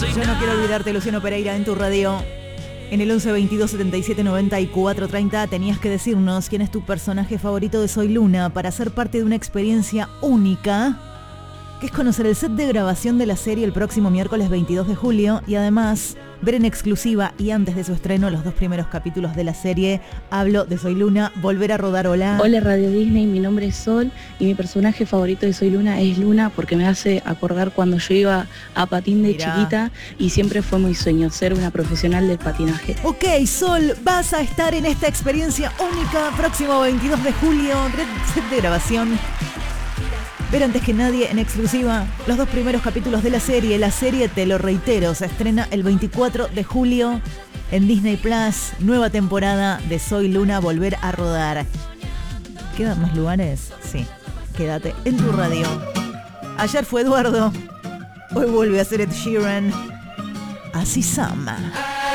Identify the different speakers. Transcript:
Speaker 1: Yo no quiero olvidarte, Luciano Pereira, en tu radio. En el 11 22 77 94 30 tenías que decirnos quién es tu personaje favorito de Soy Luna para ser parte de una experiencia única, que es conocer el set de grabación de la serie el próximo miércoles 22 de julio y además ver en exclusiva y antes de su estreno los 2 primeros capítulos de la serie. Hablo de Soy Luna, volver a rodar. Hola.
Speaker 2: Hola Radio Disney, mi nombre es Sol y mi personaje favorito de Soy Luna es Luna porque me hace acordar cuando yo iba a patín de chiquita y siempre fue mi sueño ser una profesional del patinaje.
Speaker 1: Ok, Sol, vas a estar en esta experiencia única próximo 22 de julio, set de grabación. Ver antes que nadie en exclusiva los 2 primeros capítulos de la serie. La serie, te lo reitero, se estrena el 24 de julio en Disney Plus. Nueva temporada de Soy Luna, volver a rodar. ¿Quedan más lugares? Sí, quédate en tu radio. Ayer fue Eduardo, hoy vuelve a ser Ed Sheeran. Así Sama.